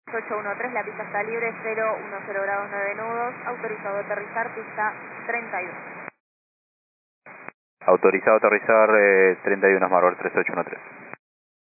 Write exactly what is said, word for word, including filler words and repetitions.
ocho uno tres, la pista está libre, cero uno cero grados nueve nudos, autorizado a aterrizar, pista treinta y uno. Autorizado a aterrizar, eh, treinta y uno, Marvel tres ocho uno tres.